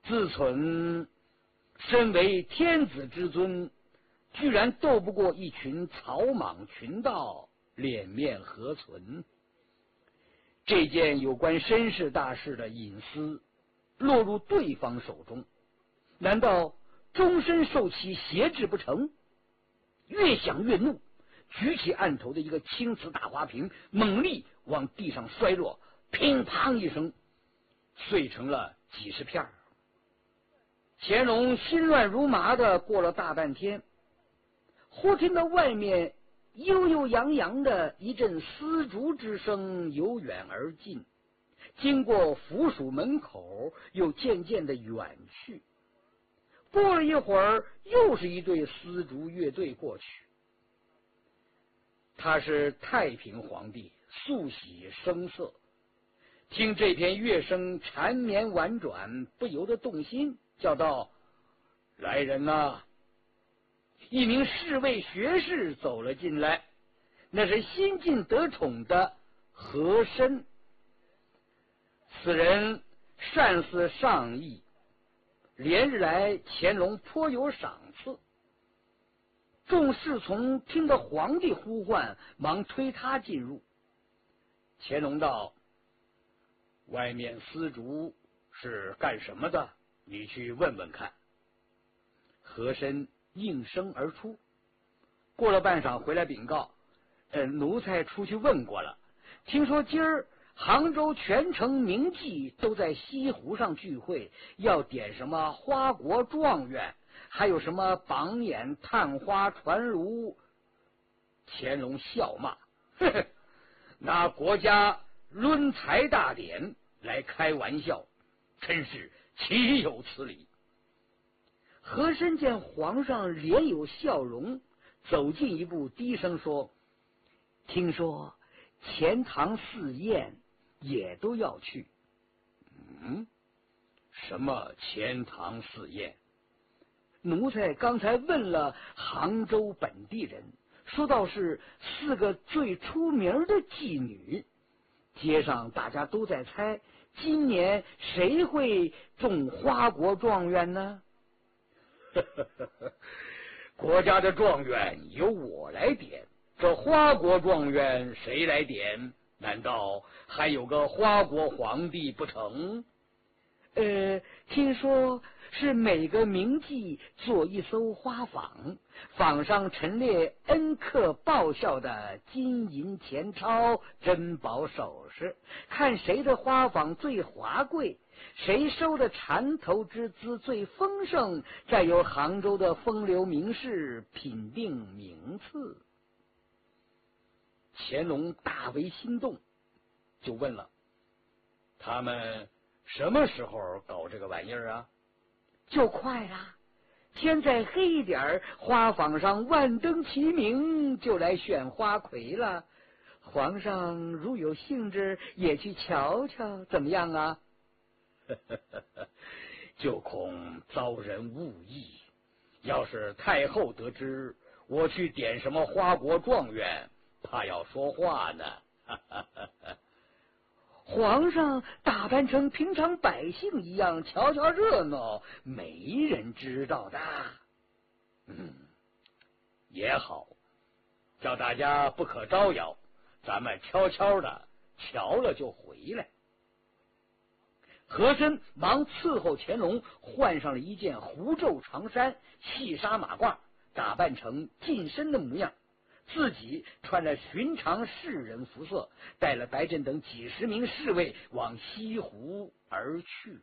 自忖身为天子之尊，居然斗不过一群草莽群盗，脸面何存？这件有关身世大事的隐私落入对方手中，难道终身受其挟制不成？越想越怒，举起案头的一个青瓷大花瓶，猛力往地上摔落，乒乓一声，碎成了几十片。乾隆心乱如麻的过了大半天，忽听到外面悠悠扬扬的一阵丝竹之声由远而近，经过府署门口，又渐渐的远去。过了一会儿，又是一队丝竹乐队过去。他是太平皇帝，素喜声色，听这片乐声缠绵婉转，不由得动心，叫道：“来人呐！”一名侍卫学士走了进来，那是新晋得宠的和珅。此人善思上意，连日来乾隆颇有赏赐。众侍从听得皇帝呼唤，忙推他进入。乾隆道：“外面丝竹是干什么的？你去问问看。”和珅应声而出，过了半晌回来禀告：“奴才出去问过了，听说今儿杭州全城名妓都在西湖上聚会，要点什么花国状元，还有什么榜眼、探花、传炉。”乾隆笑骂：“呵呵，拿国家抡才大典来开玩笑，真是岂有此理！”和珅见皇上脸有笑容，走近一步，低声说：“听说钱塘四宴也都要去。”“什么钱塘四宴？”“奴才刚才问了杭州本地人，说到是4个最出名的妓女，街上大家都在猜，今年谁会中花国状元呢？”“国家的状元由我来点，这花国状元谁来点？难道还有个花国皇帝不成？”“听说是每个名妓做一艘花舫，舫上陈列恩客报效的金银钱钞、珍宝首饰，看谁的花舫最华贵，谁收的缠头之资最丰盛，再由杭州的风流名士品定名次。”乾隆大为心动，就问了：“他们什么时候搞这个玩意儿啊？”“就快啦，天再黑一点，花舫上万灯齐明，就来选花魁了。皇上如有兴致，也去瞧瞧，怎么样啊？”“就恐遭人误议，要是太后得知我去点什么花国状元，怕要说话呢。”“皇上打扮成平常百姓一样，瞧瞧热闹，没人知道的。”“也好，叫大家不可招摇，咱们悄悄的瞧了就回来。”和珅忙伺候乾隆换上了一件狐皱长衫、细纱马褂，打扮成近身的模样，自己穿了寻常士人服色，带了白振等几十名侍卫往西湖而去。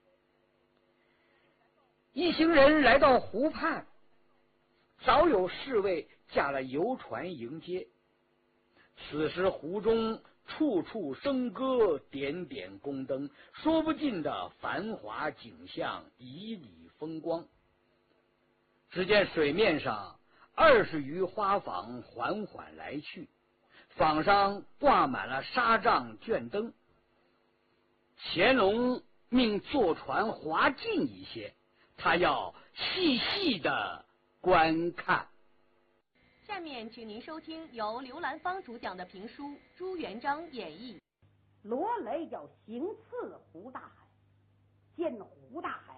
一行人来到湖畔，早有侍卫驾了游船迎接。此时湖中处处笙歌，点点宫灯，说不尽的繁华景象，旖旎风光。只见水面上20余花舫缓缓来去，舫上挂满了纱帐卷灯。乾隆命坐船划近一些，他要细细的观看。 下面请您收听由刘兰芳主讲的评书，朱元璋演绎。 罗雷叫行刺胡大海，见胡大海